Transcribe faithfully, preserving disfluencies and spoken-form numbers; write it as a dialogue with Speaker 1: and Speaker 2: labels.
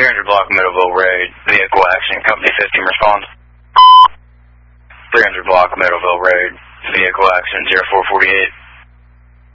Speaker 1: three hundred block Middleville Road, vehicle action, company fifteen respond. three hundred block Middleville Road, vehicle action, zero four four eight.